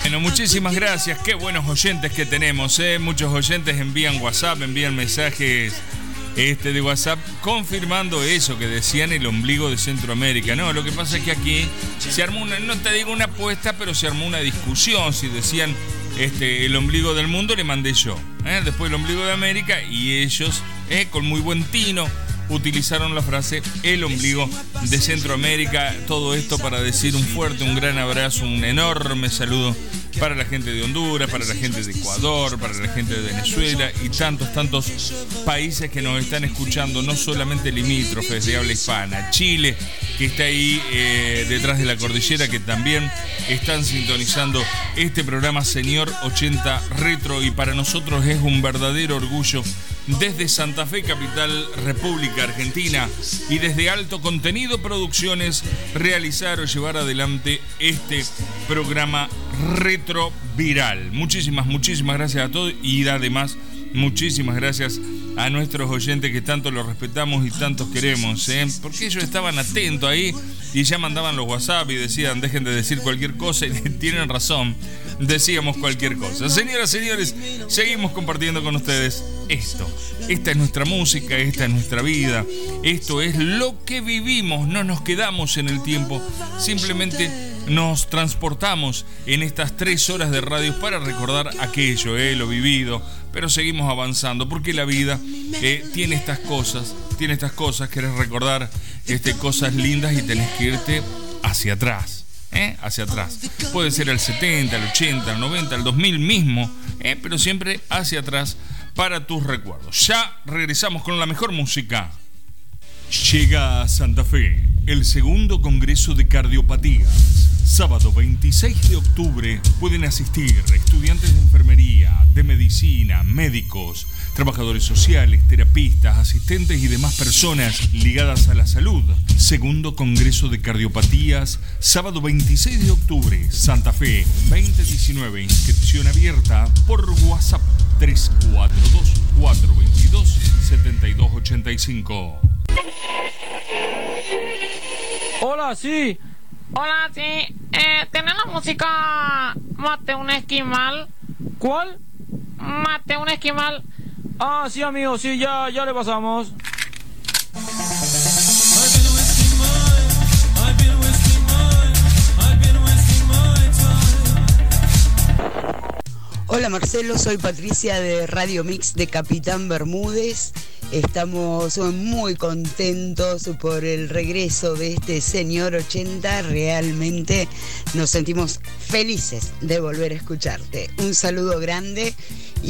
Bueno, muchísimas gracias. Qué buenos oyentes que tenemos, ¿eh? Muchos oyentes envían WhatsApp, envían mensajes de WhatsApp confirmando eso que decían, el ombligo de Centroamérica. No, lo que pasa es que aquí se armó una, no te digo una apuesta, pero se armó una discusión. Si decían el ombligo del mundo, le mandé yo. Después el ombligo de América, y ellos, con muy buen tino, utilizaron la frase el ombligo de Centroamérica. Todo esto para decir un gran abrazo, un enorme saludo para la gente de Honduras, para la gente de Ecuador, para la gente de Venezuela y tantos países que nos están escuchando, no solamente limítrofes de habla hispana. Chile, que está ahí detrás de la cordillera, que también están sintonizando este programa Señor 80 Retro, y para nosotros es un verdadero orgullo desde Santa Fe, capital República Argentina, y desde Alto Contenido Producciones, realizar o llevar adelante este programa Retro Viral. Muchísimas gracias a todos, y además muchísimas gracias a nuestros oyentes que tanto los respetamos y tantos queremos, porque ellos estaban atentos ahí y ya mandaban los WhatsApp y decían: dejen de decir cualquier cosa, y tienen razón, decíamos cualquier cosa. Señoras, señores, seguimos compartiendo con ustedes esto. Esta es nuestra música, esta es nuestra vida, esto es lo que vivimos. No nos quedamos en el tiempo, simplemente nos transportamos en estas 3 horas de radio para recordar aquello, lo vivido, pero seguimos avanzando, porque la vida tiene estas cosas, querés recordar cosas lindas y tenés que irte hacia atrás. Hacia atrás. Puede ser al 70, al 80, al 90, al 2000 mismo, pero siempre hacia atrás para tus recuerdos. Ya regresamos con la mejor música. Llega a Santa Fe el segundo Congreso de Cardiopatías. Sábado 26 de octubre pueden asistir estudiantes de enfermería, de medicina, médicos, trabajadores sociales, terapistas, asistentes y demás personas ligadas a la salud. Segundo Congreso de Cardiopatías, sábado 26 de octubre, Santa Fe 2019. Inscripción abierta por WhatsApp 342-422-7285. Hola, sí. Hola, sí. ¿Tenés la música Mate un esquimal? ¿Cuál? Mate un esquimal. Ah, sí, amigo, sí, ya le pasamos. Hola Marcelo, soy Patricia de Radio Mix de Capitán Bermúdez. Estamos muy contentos por el regreso de este Señor 80. Realmente nos sentimos felices de volver a escucharte. Un saludo grande